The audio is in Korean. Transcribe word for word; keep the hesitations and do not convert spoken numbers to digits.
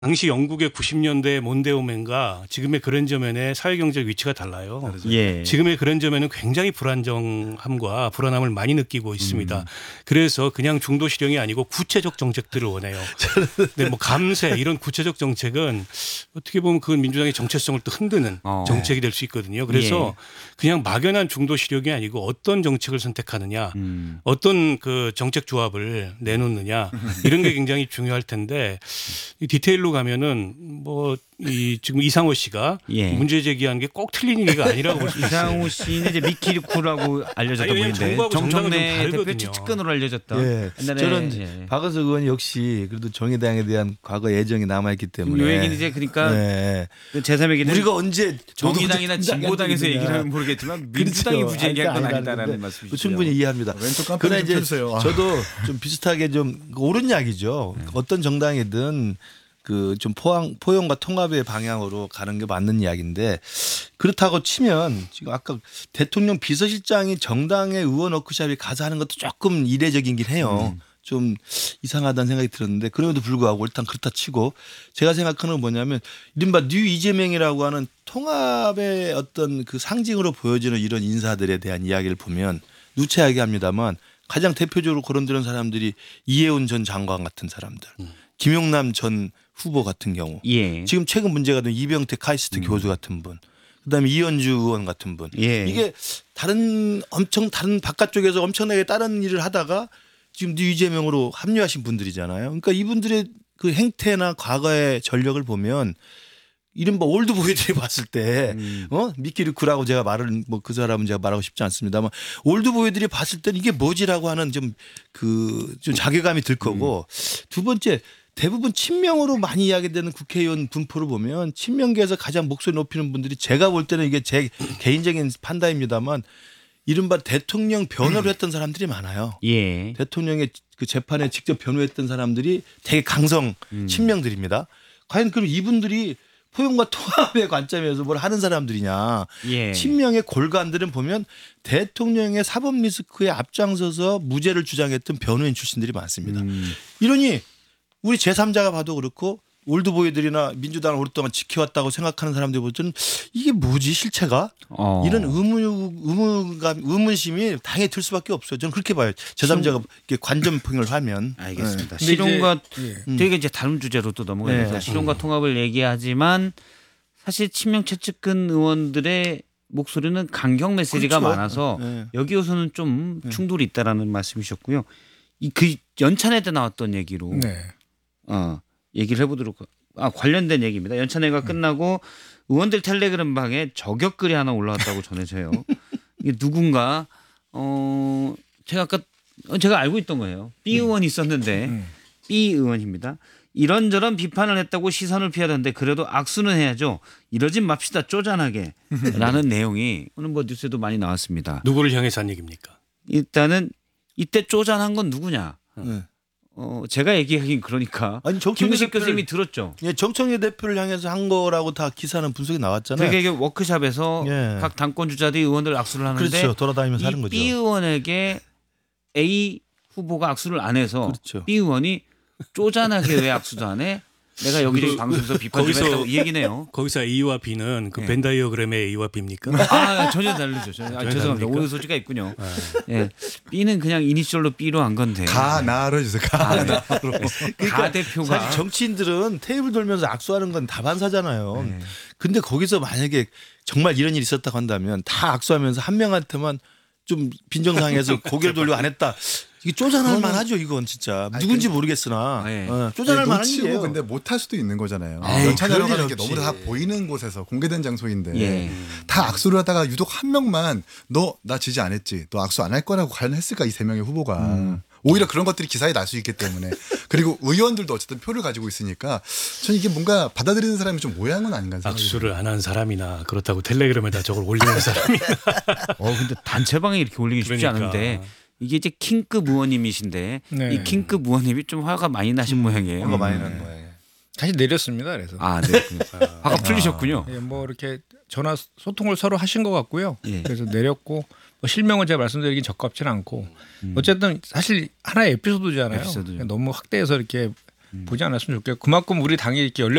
당시 영국의 구십 년대 몬데오맨과 지금의 그랜저맨의 사회경제적 위치가 달라요. 예. 지금의 그랜저맨은 굉장히 불안정함과 불안함을 많이 느끼고 있습니다. 음. 그래서 그냥 중도 실형이 아니고 구체적 정책들을 원해요. 근데 뭐 감세 이런 구체적 정책은 어떻게 보면 그건 민주당의 정체성을 또 흔드는 어. 정책이 될 수 있거든요. 그래서 예. 그냥 그냥 막연한 중도 실형이 아니고 어떤 정책을 선택하느냐, 음. 어떤 그 정책 조합을 내놓느냐 이런 게 굉장히 중요할 텐데 이 디테일로 가면은 뭐 이 지금 이상호 씨가 예. 문제 제기한 게 꼭 틀린 얘기가 아니라고 볼 수 있어요. 이상호 씨는 이제 미키루쿠라고 알려졌던 아니, 왜냐면 분인데 정부하고 정당은 좀 정청래 대표 다르거든요. 측근으로 알려졌던. 예. 옛날에 저는 예. 박은석 의원 역시 그래도 정의당에 대한 과거 애정이 남아있기 때문에. 요 얘기는 이제 그러니까 예. 제삼 얘기는 우리가 언제 정의당이나 노동자 진보당에서 정당이 얘기를 하면 아니냐. 모르겠지만 민주당이 그렇죠. 부재 얘기한 건 아니, 아니다라는 아니, 말씀이시죠. 충분히 이해합니다. 왼쪽 깜빡이 그러나 좀 이제 펴주세요. 아. 저도 좀 비슷하게 좀 옳은 이야기죠. 네. 어떤 정당이든 그 좀 포용, 포용과 통합의 방향으로 가는 게 맞는 이야기인데 그렇다고 치면 지금 아까 대통령 비서실장이 정당의 의원 워크숍에 가서 하는 것도 조금 이례적이긴 해요. 음. 좀 이상하다는 생각이 들었는데 그럼에도 불구하고 일단 그렇다 치고 제가 생각하는 건 뭐냐면 이른바 뉴 이재명이라고 하는 통합의 어떤 그 상징으로 보여지는 이런 인사들에 대한 이야기를 보면 누차하게 합니다만 가장 대표적으로 거론되는 사람들이 이해운 전 장관 같은 사람들, 음. 김용남 전 후보 같은 경우, 예. 지금 최근 문제가 된 이병태 카이스트 음. 교수 같은 분, 그다음에 이현주 의원 같은 분. 예. 이게 다른 엄청 다른 바깥쪽에서 엄청나게 다른 일을 하다가 지금 뉴 이재명으로 합류하신 분들이잖아요. 그러니까 이분들의 그 행태나 과거의 전력을 보면 이른바 올드보이들이 봤을 때, 음. 어? 미키루크라고 제가 말을, 뭐 그 사람은 제가 말하고 싶지 않습니다만 올드보이들이 봤을 때는 이게 뭐지라고 하는 좀 그 좀 자괴감이 들 거고 음. 두 번째 대부분 친명으로 많이 이야기되는 국회의원 분포를 보면 친명계에서 가장 목소리 높이는 분들이 제가 볼 때는 이게 제 개인적인 판단입니다만 이른바 대통령 변호를 했던 사람들이 많아요. 예. 대통령의 그 재판에 직접 변호했던 사람들이 되게 강성 음. 친명들입니다. 과연 그럼 이분들이 포용과 통합의 관점에서 뭘 하는 사람들이냐. 예. 친명의 골간들은 보면 대통령의 사법 리스크에 앞장서서 무죄를 주장했던 변호인 출신들이 많습니다. 음. 이러니 우리 제삼자가 봐도 그렇고 올드보이들이나 민주당을 오랫동안 지켜왔다고 생각하는 사람들이 볼 때는 이게 뭐지 실체가? 어. 이런 의문, 의문감, 의문심이 당연히 들 수밖에 없어요. 저는 그렇게 봐요. 제삼자가 이렇게 관점평을 하면. 알겠습니다. 네. 실용과 예. 음. 되게 이제 다른 주제로 또 넘어가면서 네. 실용과 통합을 얘기하지만 사실 친명 최측근 의원들의 목소리는 강경 메시지가 그렇죠. 많아서 네. 여기에서는 좀 충돌이 있다라는 말씀이셨고요. 이 그 연찬회 때 나왔던 얘기로 네. 어, 얘기를 해보도록 아 관련된 얘기입니다. 연찬회가 끝나고 의원들 텔레그램 방에 저격글이 하나 올라왔다고 전해져요. 이게 누군가 어 제가 아까 제가 알고 있던 거예요. B 의원이 있었는데 음. B 의원입니다. 이런저런 비판을 했다고 시선을 피하던데 그래도 악수는 해야죠. 이러진 맙시다 쪼잔하게 라는 내용이 오늘 뭐 뉴스에도 많이 나왔습니다. 누구를 향해서 한 얘기입니까? 일단은 이때 쪼잔한 건 누구냐. 네. 어 제가 얘기하긴 그러니까 아니 정청래 김우식 대표를, 교수님이 들었죠. 예, 정청래 대표를 향해서 한 거라고 다 기사는 분석이 나왔잖아요. 그러니까 이게 워크숍에서 예. 각 당권 주자들이 의원들 악수를 하는데 그렇죠. 돌아다니면서 이 하는 거죠. B 의원에게 A 후보가 악수를 안 해서 그렇죠. B 의원이 쪼잔하게 왜 악수도 안 해? 내가 여기저기 방송에서 비판 좀 거기서- 했다고 이 얘기네요. 거기서 A와 B는 그 예. 벤다이어그램의 A와 B입니까? 아 전혀 다르죠. 전혀, 아, 전혀 죄송합니다. 다릅니까? 오해 소지가 있군요. 예, B는 그냥 이니셜로 B로 한 건데 가 나로 해주세요. 가 나. 가 대표가 사실 정치인들은 테이블 돌면서 악수하는 건 다반사잖아요. 네. 근데 거기서 만약에 정말 이런 일이 있었다고 한다면 다 악수하면서 한 명한테만 좀 빈정상해서 고개를 돌려 안 했다. 이게 쪼잔할 그거는- 만하죠 이건 진짜. 아니, 누군지 근데- 모르겠으나 네. 어, 쪼잔할 만한 놓치고 일이에요. 근데 못할 수도 있는 거잖아요. 에이, 연찬회라고 그럴 하는 일 게 없지. 너무 다 보이는 곳에서 공개된 장소인데 예. 다 악수를 하다가 유독 한 명만 너 나 지지 안 했지. 너 악수 안 할 거라고 과연 했을까 이 세 명의 후보가. 음. 오히려 그런 것들이 기사에 날 수 있기 때문에 그리고 의원들도 어쨌든 표를 가지고 있으니까 저는 이게 뭔가 받아들이는 사람이 좀 오해한 건 아닌가 생각이 악수를 안 한 사람이나 그렇다고 텔레그램에다 저걸 올리는 사람이나 어 근데 단체방에 이렇게 올리기 쉽지 그러니까. 않은데 이게 이제 킹급 의원님이신데 네. 이 킹급 의원님이 좀 화가 많이 나신 모양이에요. 뭔가 많이 나는 거예요. 다시 내렸습니다. 그래서 아, 네. 화가 풀리셨군요. 예, 뭐 이렇게 전화 소통을 서로 하신 것 같고요. 예. 그래서 내렸고 뭐 실명을 제가 말씀드리긴 적합치는 않고 어쨌든 사실 하나의 에피소드잖아요. 에피소드죠. 너무 확대해서 이렇게 보지 않았으면 좋겠고 그만큼 우리 당이 이렇게 열려